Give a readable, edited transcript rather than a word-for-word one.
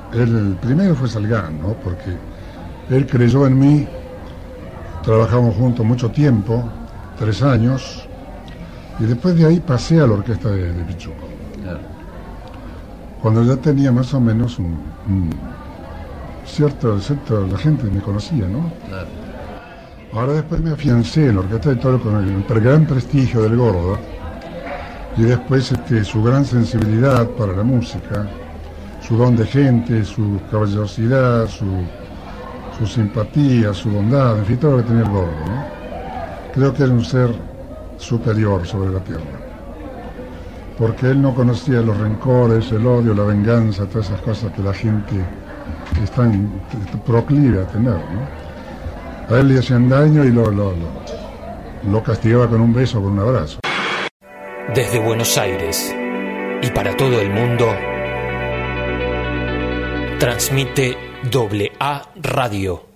El primero fue Salgán, ¿no? Porque él creyó en mí, trabajamos juntos mucho tiempo, 3 años, y después de ahí pasé a la orquesta de Pichuco. Claro. Cuando ya tenía más o menos cierto, la gente me conocía, ¿no? Claro. Ahora después me afiancé en la orquesta de Toro con el gran prestigio del Gordo, y después su gran sensibilidad para la música, su don de gente, su caballerosidad, su simpatía, su bondad, en fin, todo lo que tenía el Gordo, ¿no? Creo que era un ser superior sobre la tierra, porque él no conocía los rencores, el odio, la venganza, todas esas cosas que la gente es tan proclive a tener, ¿no? A él le hacían daño y lo castigaba con un beso o con un abrazo. Desde Buenos Aires y para todo el mundo, transmite AA Radio.